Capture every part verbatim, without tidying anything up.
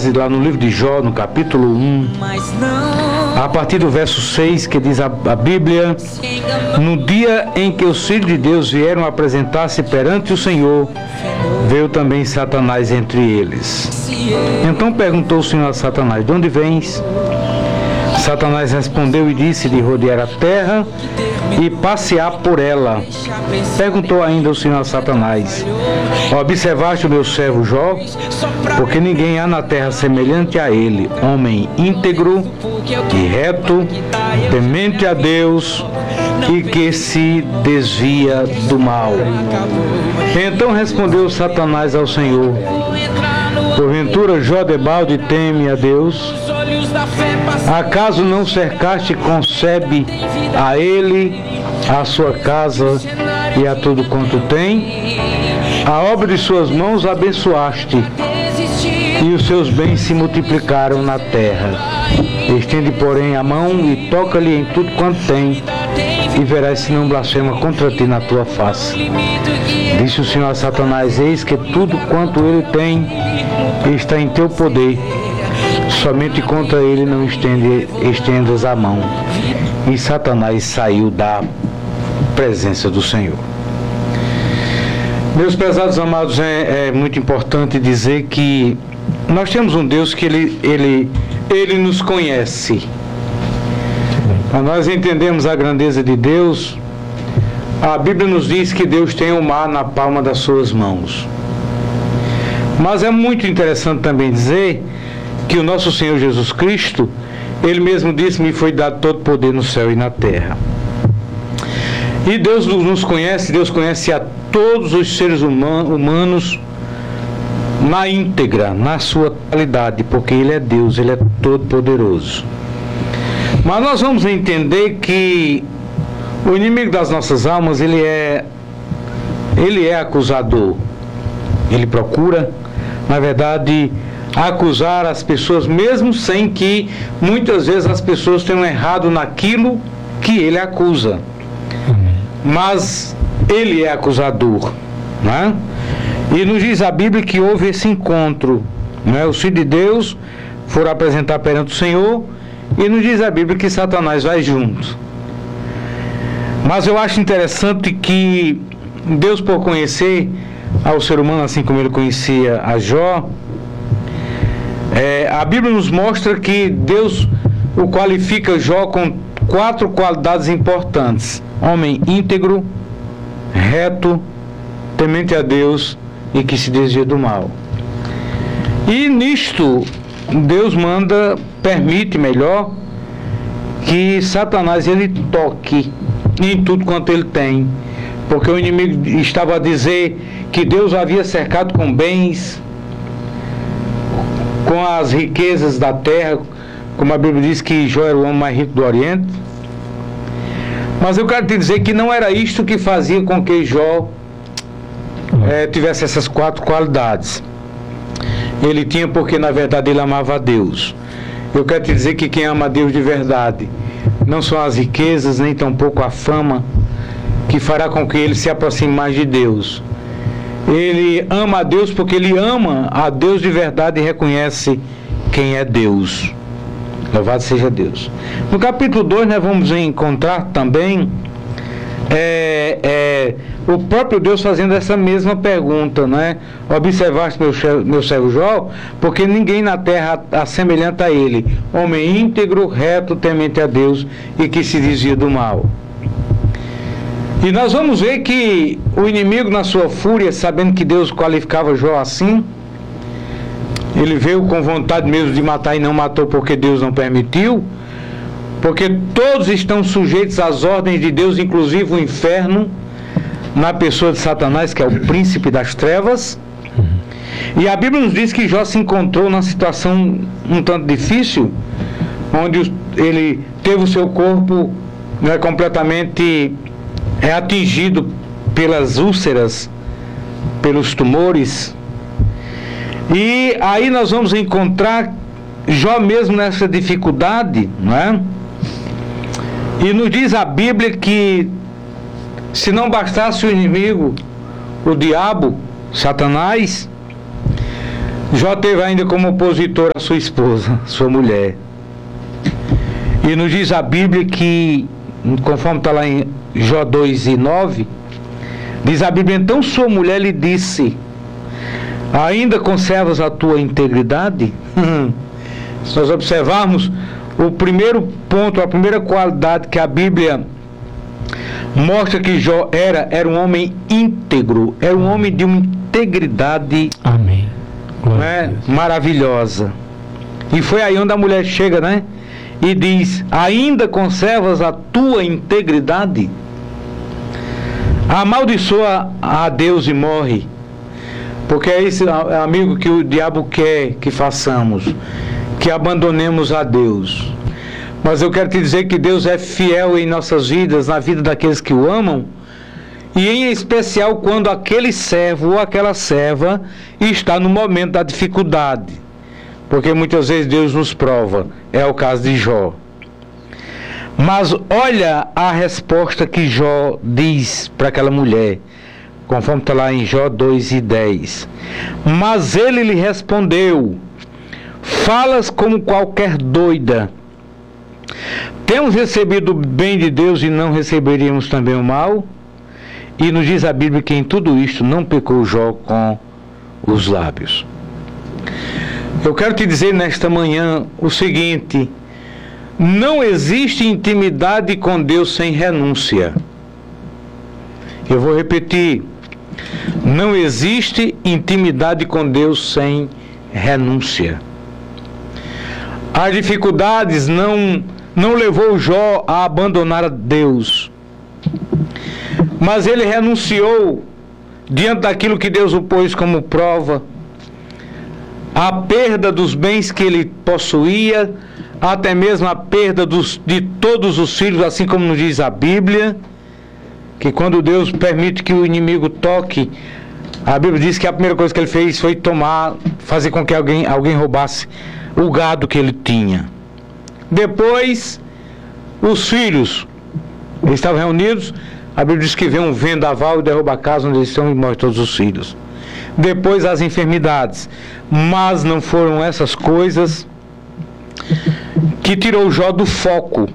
frase lá no livro de Jó, no capítulo um, a partir do verso seis, que diz a, a Bíblia: no dia em que os filhos de Deus vieram apresentar-se perante o Senhor, veio também Satanás entre eles. Então perguntou o Senhor a Satanás: de onde vens? Satanás respondeu e disse: de rodear a terra e passear por ela. Perguntou ainda o Senhor a Satanás: observaste o meu servo Jó? Porque ninguém há na terra semelhante a ele, homem íntegro e reto, temente a Deus e que se desvia do mal. Então respondeu Satanás ao Senhor: porventura Jó debalde teme a Deus? Acaso não cercaste e concebe a ele, a sua casa e a tudo quanto tem? A obra de suas mãos abençoaste, e os seus bens se multiplicaram na terra. Estende, porém, a mão e toca-lhe em tudo quanto tem, e verás se não blasfema contra ti na tua face. Disse o Senhor a Satanás: eis que tudo quanto ele tem está em teu poder, somente contra ele não estende, estendas a mão. E Satanás saiu da presença do Senhor. Meus prezados amados, é, é muito importante dizer que nós temos um Deus que ele, ele, ele nos conhece. Para nós entendermos a grandeza de Deus, a Bíblia nos diz que Deus tem o mar na palma das suas mãos. Mas é muito interessante também dizer que o nosso Senhor Jesus Cristo, Ele mesmo disse: me foi dado todo poder no céu e na terra. E Deus nos conhece, Deus conhece a todos os seres humanos na íntegra, na sua totalidade, porque Ele é Deus, Ele é todo poderoso. Mas nós vamos entender que o inimigo das nossas almas, ele é, ele é acusador. Ele procura, na verdade, acusar as pessoas, mesmo sem que muitas vezes as pessoas tenham errado naquilo que ele acusa. Mas ele é acusador, né? E nos diz a Bíblia que houve esse encontro, né? Os filhos de Deus foram apresentar perante o Senhor, e nos diz a Bíblia que Satanás vai junto. Mas eu acho interessante que Deus, por conhecer ao ser humano assim como ele conhecia a Jó, é, a Bíblia nos mostra que Deus o qualifica Jó com quatro qualidades importantes: homem íntegro, reto, temente a Deus e que se desvia do mal. E nisto Deus manda, permite melhor, que Satanás ele toque em tudo quanto ele tem, porque o inimigo estava a dizer que Deus havia cercado com bens, com as riquezas da terra, como a Bíblia diz que Jó era o homem mais rico do Oriente. Mas eu quero te dizer que não era isto que fazia com que Jó é, tivesse essas quatro qualidades. Ele tinha porque na verdade ele amava a Deus. Eu quero te dizer que quem ama a Deus de verdade não são as riquezas, nem tampouco a fama que fará com que ele se aproxime mais de Deus. Ele ama a Deus porque ele ama a Deus de verdade e reconhece quem é Deus. Louvado seja Deus. No capítulo dois nós vamos encontrar também é, é, o próprio Deus fazendo essa mesma pergunta, né? Observaste meu, meu servo Jó, porque ninguém na terra assemelhante a ele, homem íntegro, reto, temente a Deus e que se desvia do mal. E nós vamos ver que o inimigo, na sua fúria, sabendo que Deus qualificava Jó assim, ele veio com vontade mesmo de matar e não matou porque Deus não permitiu, porque todos estão sujeitos às ordens de Deus, inclusive o inferno, na pessoa de Satanás, que é o príncipe das trevas. E a Bíblia nos diz que Jó se encontrou numa situação um tanto difícil, onde ele teve o seu corpo, né, completamente é, atingido pelas úlceras, pelos tumores. E aí nós vamos encontrar Jó mesmo nessa dificuldade, não é? E nos diz a Bíblia que se não bastasse o inimigo, o diabo, Satanás, Jó teve ainda como opositor a sua esposa, sua mulher. E nos diz a Bíblia que, conforme está lá em Jó dois e nove, diz a Bíblia, então sua mulher lhe disse, ainda conservas a tua integridade? Se nós observarmos, o primeiro ponto, a primeira qualidade que a Bíblia mostra que Jó era, era um homem íntegro, era um homem de uma integridade. Amém. Né, maravilhosa. E foi aí onde a mulher chega, né? E diz, ainda conservas a tua integridade? Amaldiçoa a Deus e morre. Porque é esse, amigo, que o diabo quer que façamos, que abandonemos a Deus. Mas eu quero te dizer que Deus é fiel em nossas vidas, na vida daqueles que o amam, e em especial quando aquele servo ou aquela serva está no momento da dificuldade, porque muitas vezes Deus nos prova, é o caso de Jó. Mas olha a resposta que Jó diz para aquela mulher, conforme está lá em Jó dois e dez. Mas ele lhe respondeu, falas como qualquer doida. Temos recebido o bem de Deus e não receberíamos também o mal? E nos diz a Bíblia que em tudo isto não pecou Jó com os lábios. Eu quero te dizer nesta manhã o seguinte: não existe intimidade com Deus sem renúncia. Eu vou repetir: não existe intimidade com Deus sem renúncia. As dificuldades não, não levou Jó a abandonar a Deus, mas ele renunciou diante daquilo que Deus o pôs como prova, a perda dos bens que ele possuía, até mesmo a perda dos, de todos os filhos, assim como nos diz a Bíblia, que quando Deus permite que o inimigo toque, a Bíblia diz que a primeira coisa que ele fez foi tomar, fazer com que alguém, alguém roubasse o gado que ele tinha. Depois, os filhos, eles estavam reunidos, a Bíblia diz que vem um vendaval e derruba a casa onde eles estão e morre todos os filhos. Depois as enfermidades. Mas não foram essas coisas que tirou Jó do foco.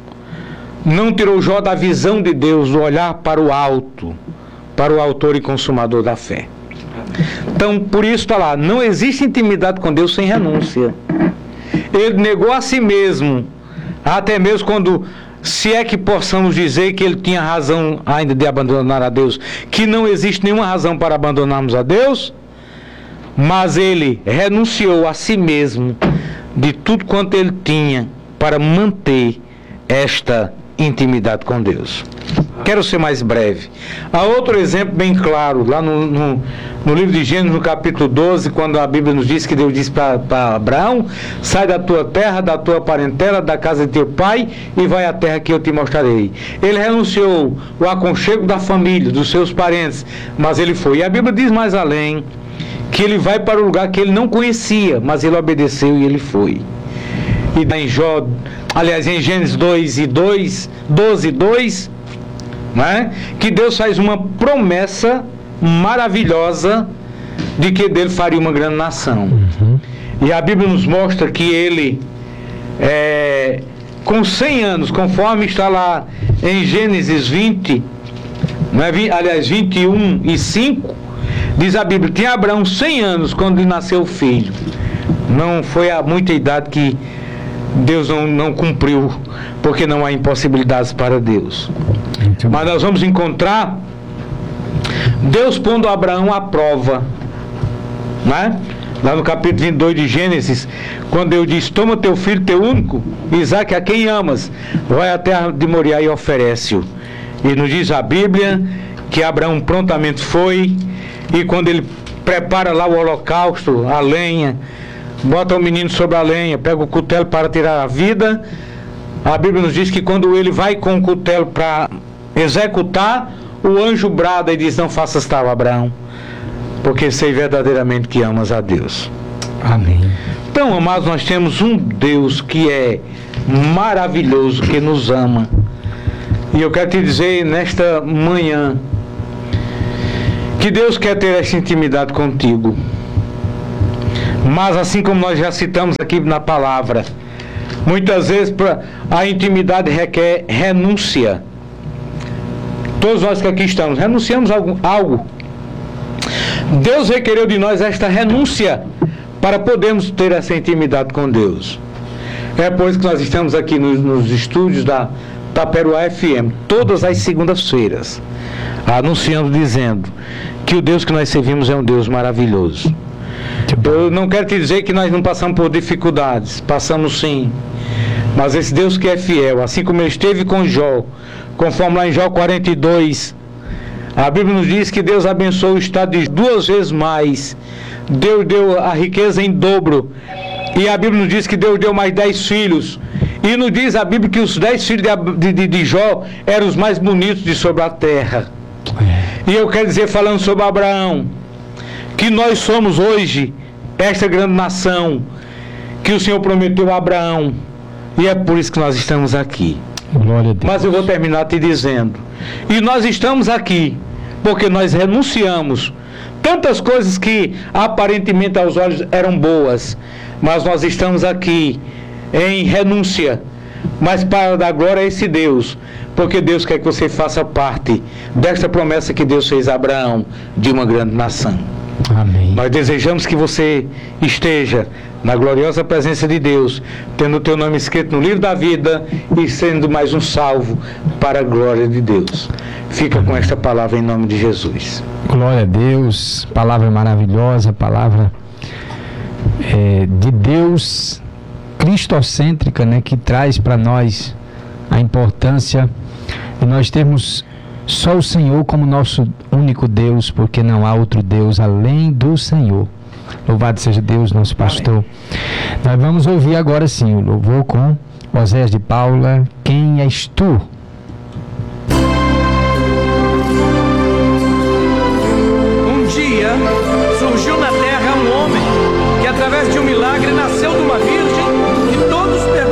Não tirou Jó da visão de Deus, do olhar para o alto, para o autor e consumador da fé. Então, por isso está lá, não existe intimidade com Deus sem renúncia. Ele negou a si mesmo, até mesmo quando, se é que possamos dizer que ele tinha razão ainda de abandonar a Deus, que não existe nenhuma razão para abandonarmos a Deus, mas ele renunciou a si mesmo de tudo quanto ele tinha para manter esta intimidade com Deus. Quero ser mais breve. Há outro exemplo bem claro, lá no, no, no livro de Gênesis, no capítulo doze, quando a Bíblia nos diz que Deus disse para Abraão, sai da tua terra, da tua parentela, da casa de teu pai, e vai à terra que eu te mostrarei. Ele renunciou o aconchego da família, dos seus parentes, mas ele foi. E a Bíblia diz mais além, que ele vai para o lugar que ele não conhecia, mas ele obedeceu e ele foi. E em Jó, aliás, em Gênesis dois e dois, doze e dois, né, que Deus faz uma promessa maravilhosa de que dele faria uma grande nação. Uhum. E a Bíblia nos mostra que ele, é, com cem anos, conforme está lá em Gênesis vinte, né, aliás, vinte e um e cinco, diz a Bíblia, tinha Abraão cem anos quando lhe nasceu o filho. Não foi a muita idade que Deus não, não cumpriu, porque não há impossibilidades para Deus. Muito Mas bom. Nós vamos encontrar Deus pondo Abraão à prova, né? Lá no capítulo vinte e dois de Gênesis, quando Deus diz, toma teu filho, teu único, Isaque, a quem amas, vai à terra de Moriá e oferece-o. E nos diz a Bíblia que Abraão prontamente foi, e quando ele prepara lá o holocausto, a lenha, bota o menino sobre a lenha, pega o cutelo para tirar a vida, a Bíblia nos diz que quando ele vai com o cutelo para executar, o anjo brada e diz, não faças tal, Abraão, porque sei verdadeiramente que amas a Deus. Amém. Então, amados, nós temos um Deus que é maravilhoso, que nos ama. E eu quero te dizer nesta manhã que Deus quer ter essa intimidade contigo. Mas assim como nós já citamos aqui na palavra, muitas vezes a intimidade requer renúncia. Todos nós que aqui estamos, renunciamos a algo. Deus requereu de nós esta renúncia para podermos ter essa intimidade com Deus. É por isso que nós estamos aqui nos, nos estúdios da Taperoá F M, todas as segundas-feiras, anunciando, dizendo que o Deus que nós servimos é um Deus maravilhoso. Eu não quero te dizer que nós não passamos por dificuldades, passamos sim, mas esse Deus que é fiel, assim como ele esteve com Jó, conforme lá em Jó quarenta e dois, a Bíblia nos diz que Deus abençoou o estado de duas vezes mais, Deus deu a riqueza em dobro, e a Bíblia nos diz que Deus deu mais dez filhos, e nos diz a Bíblia que os dez filhos de, de, de Jó eram os mais bonitos de sobre a terra. E eu quero dizer, falando sobre Abraão, que nós somos hoje esta grande nação que o Senhor prometeu a Abraão, e é por isso que nós estamos aqui. Glória a Deus. Mas eu vou terminar te dizendo, e nós estamos aqui porque nós renunciamos tantas coisas que aparentemente aos olhos eram boas, mas nós estamos aqui em renúncia, mas para dar glória a esse Deus, porque Deus quer que você faça parte desta promessa que Deus fez a Abraão, de uma grande nação. Amém. Nós desejamos que você esteja na gloriosa presença de Deus, tendo o teu nome escrito no livro da vida e sendo mais um salvo para a glória de Deus. Fica com esta palavra em nome de Jesus. Glória a Deus, palavra maravilhosa, palavra é, de Deus cristocêntrica, né, que traz para nós a importância de nós termos só o Senhor como nosso único Deus, porque não há outro Deus além do Senhor. Louvado seja Deus, nosso pastor. Amém. Nós vamos ouvir agora sim o louvor com Oséias de Paula, Quem És Tu? Um dia surgiu na terra um homem que através de um milagre nasceu de uma virgem e todos perguntaram